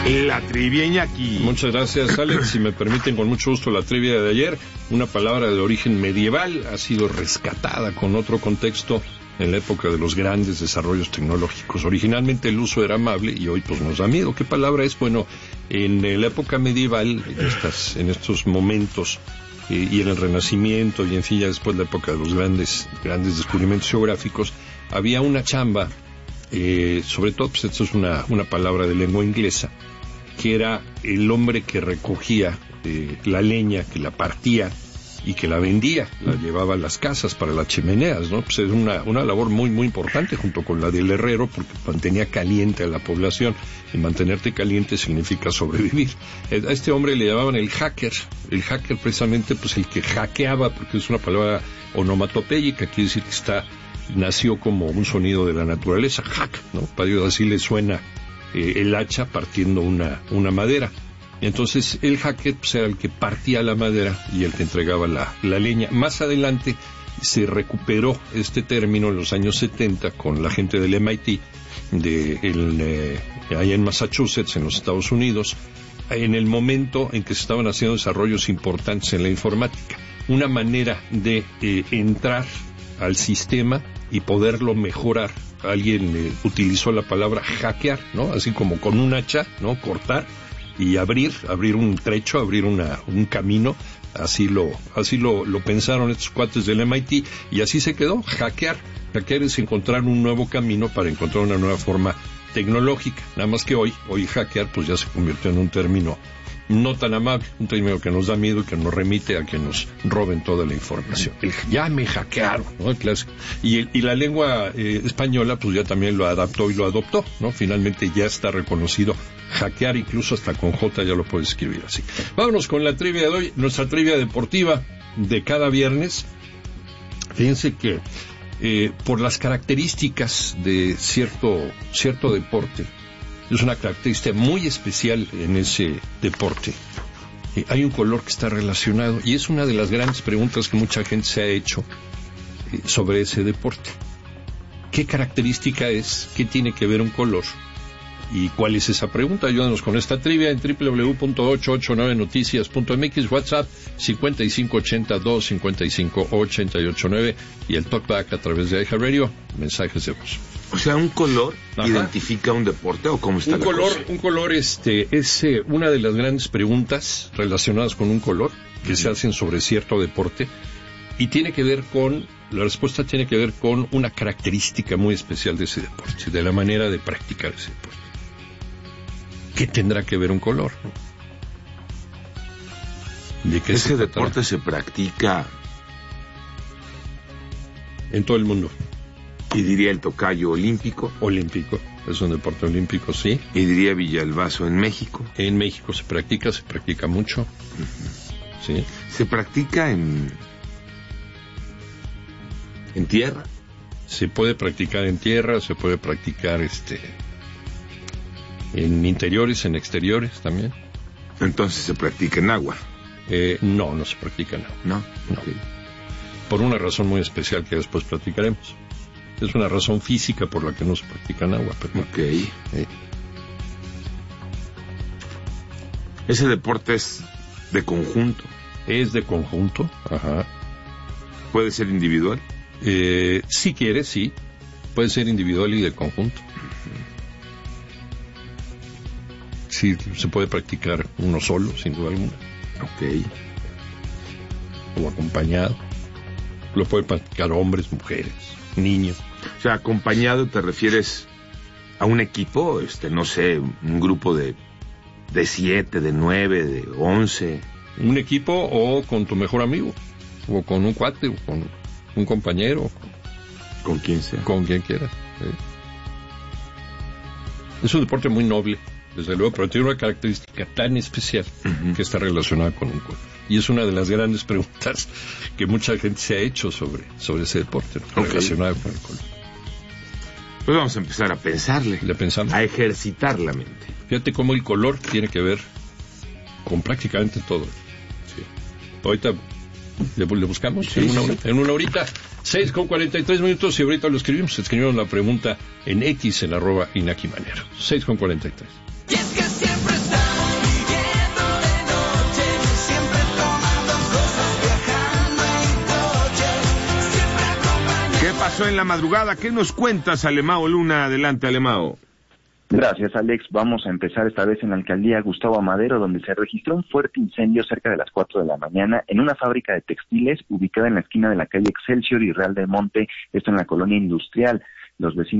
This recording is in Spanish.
La trivia, Iñaki. Muchas gracias, Alex. Si me permiten, con mucho gusto, la trivia de ayer. Una palabra de origen medieval ha sido rescatada con otro contexto en la época de los grandes desarrollos tecnológicos. Originalmente el uso era amable y hoy pues nos da miedo. ¿Qué palabra es? Bueno, en la época medieval, en estos momentos, y en el Renacimiento, y en fin, ya después de la época de los grandes descubrimientos geográficos, había una chamba, sobre todo, pues esto es una palabra de lengua inglesa, que era el hombre que recogía la leña, que la partía y que la vendía, la llevaba a las casas para las chimeneas, ¿no? Pues es una labor muy, muy importante junto con la del herrero, porque mantenía caliente a la población, y mantenerte caliente significa sobrevivir. A este hombre le llamaban el hacker precisamente, pues el que hackeaba, porque es una palabra onomatopéyica, quiere decir que nació como un sonido de la naturaleza, hack, ¿no? Para Dios, así le suena el hacha partiendo una madera. Entonces el hacker pues, era el que partía la madera y el que entregaba la leña. Más adelante se recuperó este término en los años 70 con la gente del MIT allá en Massachusetts, en los Estados Unidos, en el momento en que se estaban haciendo desarrollos importantes en la informática. Una manera de entrar al sistema y poderlo mejorar. Alguien utilizó la palabra hackear, ¿no? Así como con un hacha, ¿no? Cortar y abrir un trecho, abrir un camino. Así lo pensaron estos cuates del MIT y así se quedó. Hackear es encontrar un nuevo camino para encontrar una nueva forma tecnológica. Nada más que hoy hackear pues ya se convirtió en un término no tan amable, un término que nos da miedo y que nos remite a que nos roben toda la información. Ya me hackearon, ¿no? El clásico. Y la lengua española pues ya también lo adaptó y lo adoptó, ¿no? Finalmente ya está reconocido hackear, incluso hasta con J ya lo puedes escribir así. Vámonos con la trivia de hoy, nuestra trivia deportiva de cada viernes. Fíjense que por las características de cierto deporte, es una característica muy especial en ese deporte. Hay un color que está relacionado y es una de las grandes preguntas que mucha gente se ha hecho sobre ese deporte. ¿Qué característica es? ¿Qué tiene que ver un color? ¿Y cuál es esa pregunta? Ayúdanos con esta trivia en www.889noticias.mx, WhatsApp 5580-255-889 y el talkback a través de iHeartRadio, mensajes de voz. O sea, ¿un color identifica un deporte o cómo está la cosa? Un color es una de las grandes preguntas relacionadas con un color que se hacen sobre cierto deporte y la respuesta tiene que ver con una característica muy especial de ese deporte, de la manera de practicar ese deporte. ¿Qué tendrá que ver un color? ¿De qué ese deporte se practica en todo el mundo? Y diría el tocayo olímpico. Olímpico, es un deporte olímpico, sí. Y diría Villalbazo en México. En México se practica mucho. Uh-huh. Sí. ¿Se practica en tierra? Se puede practicar en tierra, se puede practicar en interiores, en exteriores también. Entonces se practica en agua. No se practica en agua. No. Okay. Por una razón muy especial que después platicaremos. Es una razón física por la que no se practica en agua. Pero okay. Ese deporte es de conjunto. Es de conjunto, ajá. ¿Puede ser individual? Si quieres, sí. Puede ser individual y de conjunto. Sí, se puede practicar uno solo, sin duda alguna. Ok. O acompañado. Lo pueden practicar hombres, mujeres, niños. O sea, acompañado te refieres a un equipo, no sé, un grupo de 7, de 9, de 11. Un equipo o con tu mejor amigo, o con un cuate, o con un compañero. Con quien sea. Con quien quieras. Es un deporte muy noble, desde luego, pero tiene una característica tan especial que está relacionada con un color. Y es una de las grandes preguntas que mucha gente se ha hecho sobre ese deporte, ¿no? Relacionado con el color. Pues vamos a empezar a pensarle. ¿Le pensamos? A ejercitar la mente. Fíjate cómo el color tiene que ver con prácticamente todo. Sí. Ahorita le buscamos, sí, en una horita. 6:43 y ahorita lo escribimos. Escribimos la pregunta en X, en @Iñaki Manero. 6:43. Y es que siempre pasó en la madrugada? ¿Qué nos cuentas, Alemao Luna? Adelante, Alemao. Gracias, Alex. Vamos a empezar esta vez en la alcaldía Gustavo Amadero, donde se registró un fuerte incendio cerca de las 4 de la mañana en una fábrica de textiles ubicada en la esquina de la calle Excelsior y Real del Monte, esto en la colonia industrial. Los vecinos